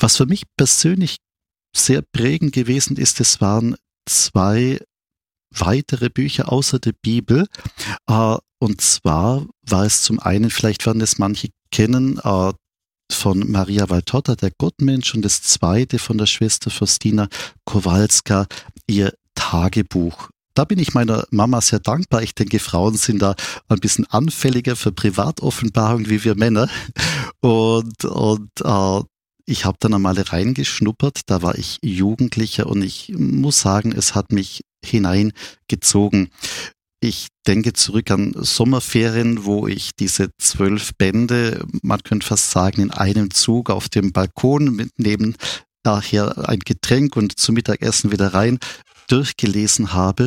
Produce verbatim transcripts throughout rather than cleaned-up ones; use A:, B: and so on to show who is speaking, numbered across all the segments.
A: Was für mich persönlich sehr prägend gewesen ist, es waren zwei weitere Bücher außer der Bibel. Äh, und zwar war es zum einen, vielleicht werden es manche kennen, äh, von Maria Waltorta, der Gottmensch, und das zweite von der Schwester Faustina Kowalska, ihr Tagebuch. Da bin ich meiner Mama sehr dankbar. Ich denke, Frauen sind da ein bisschen anfälliger für Privatoffenbarungen wie wir Männer. Und, und äh, ich habe dann einmal reingeschnuppert, da war ich Jugendlicher und ich muss sagen, es hat mich hineingezogen. Ich denke zurück an Sommerferien, wo ich diese zwölf Bände, man könnte fast sagen, in einem Zug auf dem Balkon mit neben daher ein Getränk und zum Mittagessen wieder rein durchgelesen habe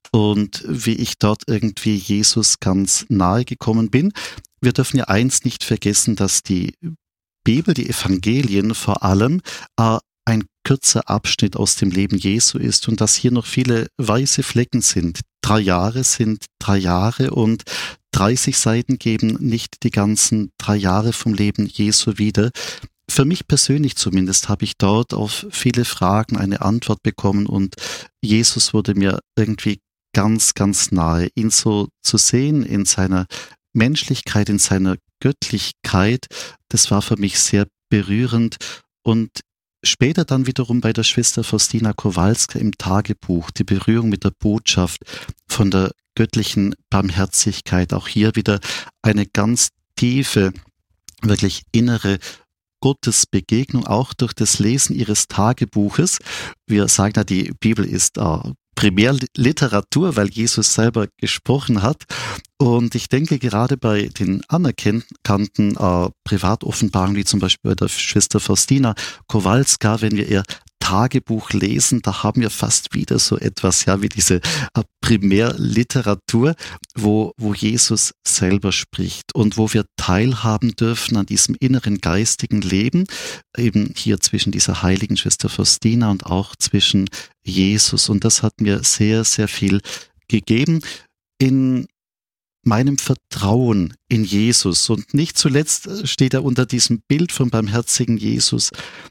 A: und wie ich dort irgendwie Jesus ganz nahe gekommen bin. Wir dürfen ja eins nicht vergessen, dass die Bibel, die Evangelien vor allem, äh, ein kürzer Abschnitt aus dem Leben Jesu ist und dass hier noch viele weiße Flecken sind. Drei Jahre sind drei Jahre und dreißig Seiten geben nicht die ganzen drei Jahre vom Leben Jesu wieder. Für mich persönlich zumindest habe ich dort auf viele Fragen eine Antwort bekommen und Jesus wurde mir irgendwie ganz, ganz nahe. Ihn so zu sehen in seiner Menschlichkeit, in seiner Göttlichkeit, das war für mich sehr berührend. Und später dann wiederum bei der Schwester Faustina Kowalska im Tagebuch, die Berührung mit der Botschaft von der göttlichen Barmherzigkeit. Auch hier wieder eine ganz tiefe, wirklich innere Gottesbegegnung, auch durch das Lesen ihres Tagebuches. Wir sagen ja, die Bibel ist äh, Primärliteratur, weil Jesus selber gesprochen hat. Und ich denke, gerade bei den anerkannten äh, Privatoffenbarungen, wie zum Beispiel bei der Schwester Faustina Kowalska, wenn wir ihr Tagebuch lesen, da haben wir fast wieder so etwas, ja, wie diese äh, Primärliteratur, wo, wo Jesus selber spricht und wo wir teilhaben dürfen an diesem inneren geistigen Leben, eben hier zwischen dieser heiligen Schwester Faustina und auch zwischen Jesus. Und das hat mir sehr, sehr viel gegeben in meinem Vertrauen in Jesus. Und nicht zuletzt steht er unter diesem Bild vom barmherzigen Jesus: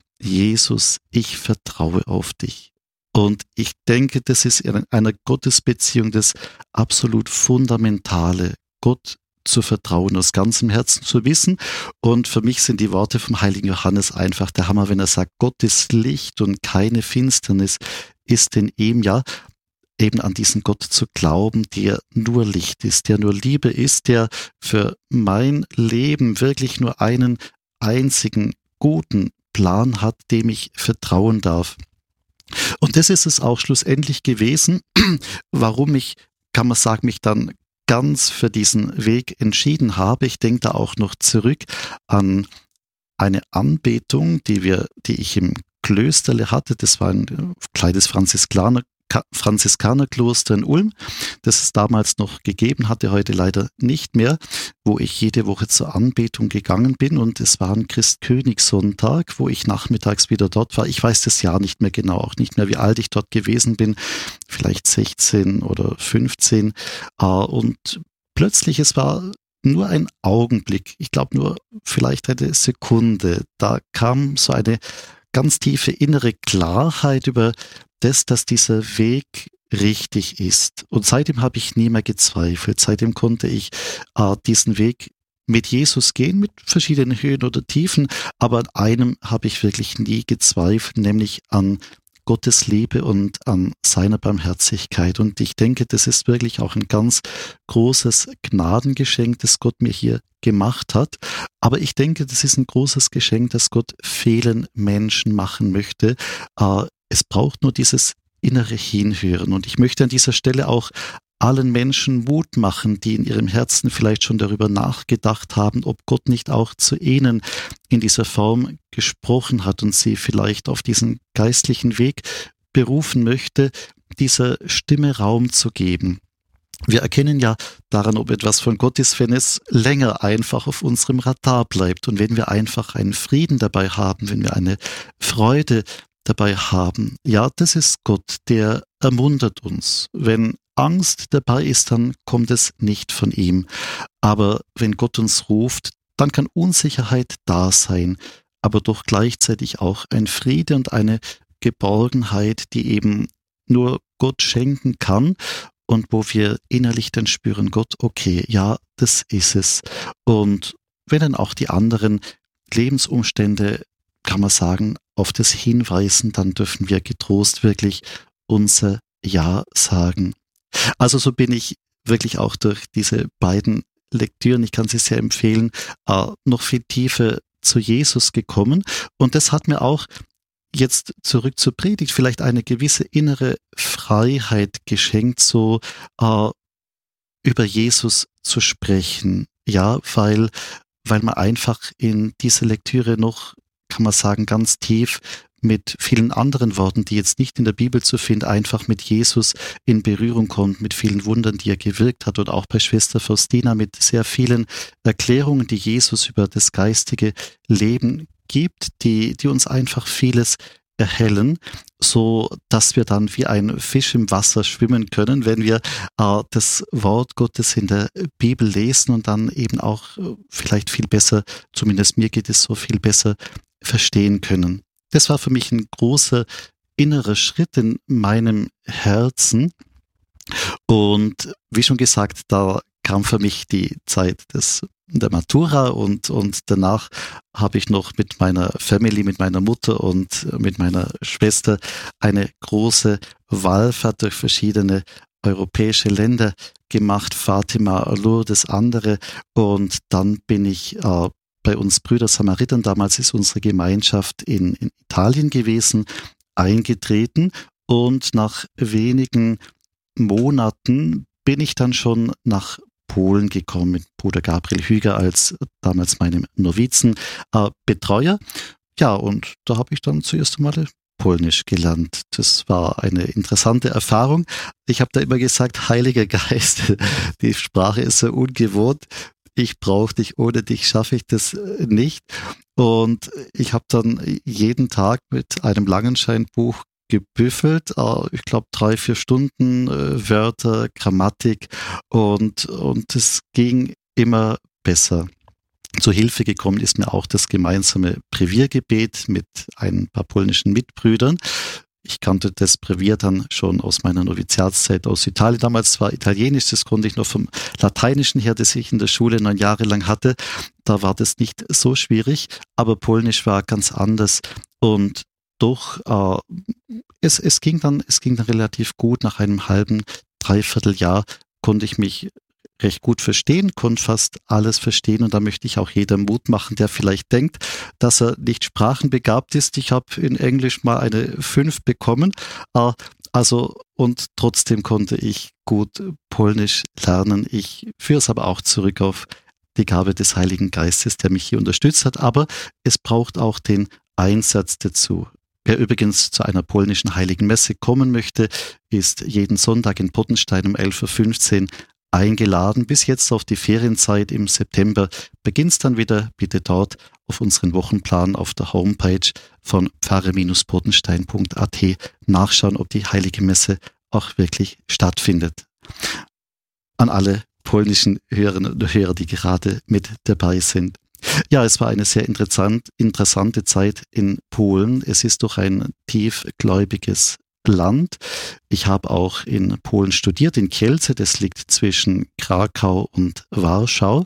A: Jesus, ich vertraue auf dich. Und ich denke, das ist in einer Gottesbeziehung das absolut Fundamentale, Gott zu vertrauen, aus ganzem Herzen zu wissen. Und für mich sind die Worte vom heiligen Johannes einfach der Hammer, wenn er sagt, Gott ist Licht und keine Finsternis ist in ihm, ja, eben an diesen Gott zu glauben, der nur Licht ist, der nur Liebe ist, der für mein Leben wirklich nur einen einzigen guten Plan hat, dem ich vertrauen darf. Und das ist es auch schlussendlich gewesen, warum ich, kann man sagen, mich dann ganz für diesen Weg entschieden habe. Ich denke da auch noch zurück an eine Anbetung, die wir, die ich im Klösterle hatte. Das war ein kleines Franziskaner Franziskanerkloster in Ulm, das es damals noch gegeben hatte, heute leider nicht mehr, wo ich jede Woche zur Anbetung gegangen bin, und es war ein Christkönigssonntag, wo ich nachmittags wieder dort war. Ich weiß das Jahr nicht mehr genau, auch nicht mehr, wie alt ich dort gewesen bin, vielleicht sechzehn oder fünfzehn, und plötzlich, es war nur ein Augenblick, ich glaube nur vielleicht eine Sekunde, da kam so eine ganz tiefe innere Klarheit über das, dass dieser Weg richtig ist. Und seitdem habe ich nie mehr gezweifelt. Seitdem konnte ich äh, diesen Weg mit Jesus gehen, mit verschiedenen Höhen oder Tiefen. Aber an einem habe ich wirklich nie gezweifelt, nämlich an Gottes Liebe und an seiner Barmherzigkeit. Und ich denke, das ist wirklich auch ein ganz großes Gnadengeschenk, das Gott mir hier gemacht hat. Aber ich denke, das ist ein großes Geschenk, das Gott vielen Menschen machen möchte. Äh, Es braucht nur dieses innere Hinhören. Und ich möchte an dieser Stelle auch allen Menschen Mut machen, die in ihrem Herzen vielleicht schon darüber nachgedacht haben, ob Gott nicht auch zu ihnen in dieser Form gesprochen hat und sie vielleicht auf diesen geistlichen Weg berufen möchte, dieser Stimme Raum zu geben. Wir erkennen ja daran, ob etwas von Gott ist, wenn es länger einfach auf unserem Radar bleibt und wenn wir einfach einen Frieden dabei haben, wenn wir eine Freude dabei haben. Ja, das ist Gott, der ermuntert uns. Wenn Angst dabei ist, dann kommt es nicht von ihm. Aber wenn Gott uns ruft, dann kann Unsicherheit da sein. aber doch gleichzeitig auch ein Friede und eine Geborgenheit, die eben nur Gott schenken kann und wo wir innerlich dann spüren, Gott, okay, ja, das ist es. Und wenn dann auch die anderen Lebensumstände, kann man sagen, auf das hinweisen, dann dürfen wir getrost wirklich unser Ja sagen. Also so bin ich wirklich auch durch diese beiden Lektüren, ich kann sie sehr empfehlen, äh, noch viel tiefer zu Jesus gekommen. Und das hat mir auch jetzt zurück zur Predigt vielleicht eine gewisse innere Freiheit geschenkt, so äh, über Jesus zu sprechen. Ja, weil, weil man einfach in dieser Lektüre noch, kann man sagen, ganz tief mit vielen anderen Worten, die jetzt nicht in der Bibel zu finden, einfach mit Jesus in Berührung kommt, mit vielen Wundern, die er gewirkt hat und auch bei Schwester Faustina mit sehr vielen Erklärungen, die Jesus über das geistige Leben gibt, die, die uns einfach vieles erhellen, so dass wir dann wie ein Fisch im Wasser schwimmen können, wenn wir äh, das Wort Gottes in der Bibel lesen und dann eben auch äh, vielleicht viel besser, zumindest mir geht es so, viel besser verstehen können. Das war für mich ein großer innerer Schritt in meinem Herzen. Und wie schon gesagt, da kam für mich die Zeit des, der Matura und, und danach habe ich noch mit meiner Family, mit meiner Mutter und mit meiner Schwester eine große Wallfahrt durch verschiedene europäische Länder gemacht, Fatima, Lourdes, andere. Und dann bin ich äh, bei uns Brüder Samaritern, damals ist unsere Gemeinschaft in, in Italien gewesen, eingetreten. Und nach wenigen Monaten bin ich dann schon nach Polen gekommen mit Bruder Gabriel Hüger als damals meinem Novizenbetreuer. Ja, und da habe ich dann zuerst einmal Polnisch gelernt. Das war eine interessante Erfahrung. Ich habe da immer gesagt, Heiliger Geist, die Sprache ist so ungewohnt. Ich brauche dich, ohne dich schaffe ich das nicht. Und ich habe dann jeden Tag mit einem Langenscheinbuch gebüffelt, ich glaube drei, vier Stunden, Wörter, Grammatik und, und es ging immer besser. Zur Hilfe gekommen ist mir auch das gemeinsame Breviergebet mit ein paar polnischen Mitbrüdern. Ich kannte das Brevier dann schon aus meiner Noviziatszeit aus Italien. Damals war Italienisch, das konnte ich noch vom Lateinischen her, das ich in der Schule neun Jahre lang hatte. Da war das nicht so schwierig, aber Polnisch war ganz anders. Und doch, äh, es, es ging dann, es ging dann relativ gut. Nach einem halben, dreiviertel Jahr konnte ich mich recht gut verstehen, konnte fast alles verstehen und da möchte ich auch jedem Mut machen, der vielleicht denkt, dass er nicht sprachenbegabt ist. Ich habe in Englisch mal eine fünf bekommen, äh, also und trotzdem konnte ich gut Polnisch lernen. Ich führe es aber auch zurück auf die Gabe des Heiligen Geistes, der mich hier unterstützt hat, aber es braucht auch den Einsatz dazu. Wer übrigens zu einer polnischen Heiligen Messe kommen möchte, ist jeden Sonntag in Pottenstein um elf Uhr fünfzehn eingeladen. Bis jetzt auf die Ferienzeit im September beginnt es dann wieder. Bitte dort auf unseren Wochenplan auf der Homepage von pfarre pottenstein punkt a t nachschauen, ob die Heilige Messe auch wirklich stattfindet. An alle polnischen Hörerinnen und Hörer, die gerade mit dabei sind. Ja, es war eine sehr interessant, interessante Zeit in Polen. Es ist doch ein tiefgläubiges Land. Ich habe auch in Polen studiert, in Kielce, das liegt zwischen Krakau und Warschau.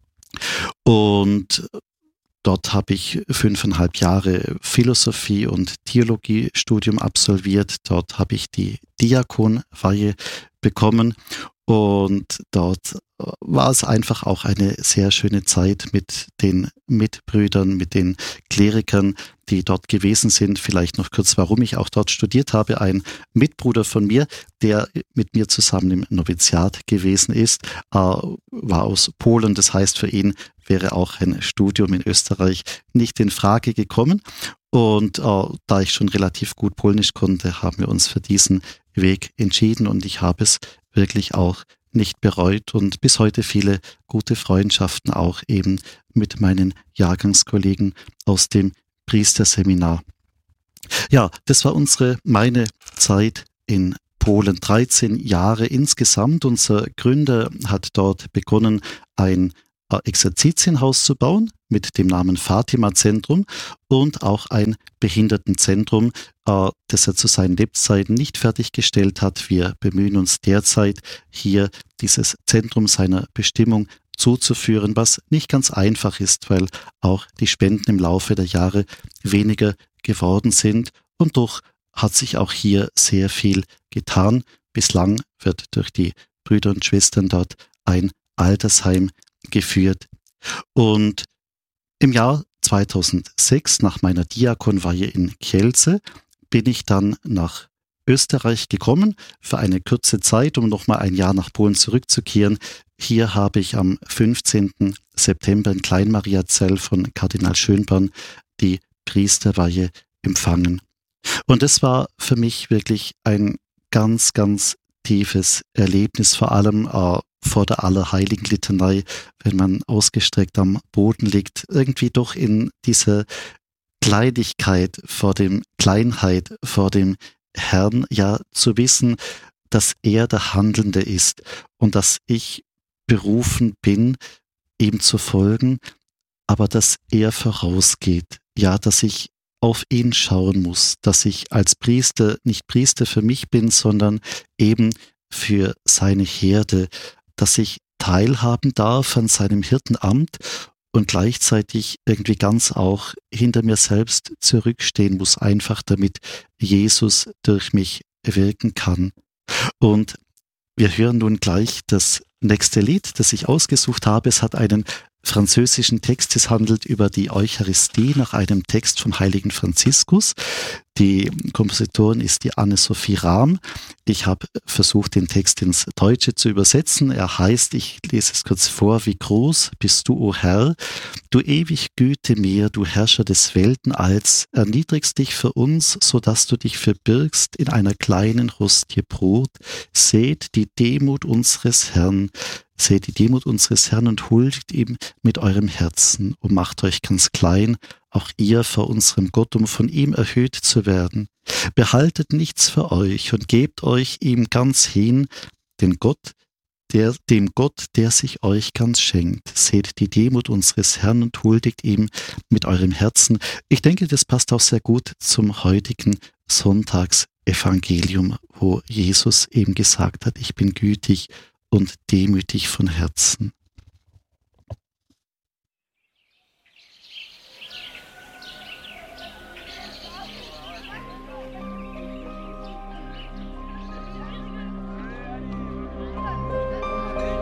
A: Und dort habe ich fünfeinhalb Jahre Philosophie und Theologiestudium absolviert. Dort habe ich die Diakonweihe bekommen. Und dort war es einfach auch eine sehr schöne Zeit mit den Mitbrüdern, mit den Klerikern, die dort gewesen sind. Vielleicht noch kurz, warum ich auch dort studiert habe. Ein Mitbruder von mir, der mit mir zusammen im Noviziat gewesen ist, äh, war aus Polen. Das heißt, für ihn wäre auch ein Studium in Österreich nicht in Frage gekommen. Und äh, da ich schon relativ gut Polnisch konnte, haben wir uns für diesen Weg entschieden und ich habe es wirklich auch nicht bereut und bis heute viele gute Freundschaften auch eben mit meinen Jahrgangskollegen aus dem Priesterseminar. Ja, das war unsere, meine Zeit in Polen. dreizehn Jahre insgesamt. Unser Gründer hat dort begonnen, ein ein Exerzitienhaus zu bauen mit dem Namen Fatima-Zentrum und auch ein Behindertenzentrum, äh, das er zu seinen Lebzeiten nicht fertiggestellt hat. Wir bemühen uns derzeit, hier dieses Zentrum seiner Bestimmung zuzuführen, was nicht ganz einfach ist, weil auch die Spenden im Laufe der Jahre weniger geworden sind. Und doch hat sich auch hier sehr viel getan. Bislang wird durch die Brüder und Schwestern dort ein Altersheim geführt. Und im Jahr zweitausendsechs, nach meiner Diakonweihe in Kielce, bin ich dann nach Österreich gekommen für eine kurze Zeit, um nochmal ein Jahr nach Polen zurückzukehren. Hier habe ich am fünfzehnten September in Kleinmariazell von Kardinal Schönborn die Priesterweihe empfangen. Und es war für mich wirklich ein ganz, ganz tiefes Erlebnis, vor allem äh, vor der Allerheiligenlitanei, wenn man ausgestreckt am Boden liegt, irgendwie doch in dieser Kleinigkeit vor dem Kleinheit vor dem Herrn, ja zu wissen, dass er der Handelnde ist und dass ich berufen bin, ihm zu folgen, aber dass er vorausgeht, ja, dass ich auf ihn schauen muss, dass ich als Priester nicht Priester für mich bin, sondern eben für seine Herde, dass ich teilhaben darf an seinem Hirtenamt und gleichzeitig irgendwie ganz auch hinter mir selbst zurückstehen muss, einfach damit Jesus durch mich wirken kann. Und wir hören nun gleich das nächste Lied, das ich ausgesucht habe. Es hat einen französischen Text. Es handelt über die Eucharistie nach einem Text vom heiligen Franziskus. Die Kompositorin ist die Anne-Sophie Rahm. Ich habe versucht, den Text ins Deutsche zu übersetzen. Er heißt, ich lese es kurz vor: Wie groß bist du, o Herr, du ewig Güte mir, du Herrscher des Weltenalls, erniedrigst dich für uns, so dass du dich verbirgst in einer kleinen Hostie Brot. Seht die Demut unseres Herrn, seht die Demut unseres Herrn und huldigt ihm mit eurem Herzen und macht euch ganz klein, auch ihr vor unserem Gott, um von ihm erhöht zu werden. Behaltet nichts für euch und gebt euch ihm ganz hin, den Gott, der, dem Gott, der sich euch ganz schenkt. Seht die Demut unseres Herrn und huldigt ihm mit eurem Herzen. Ich denke, das passt auch sehr gut zum heutigen Sonntagsevangelium, wo Jesus eben gesagt hat, ich bin gütig und demütig von Herzen.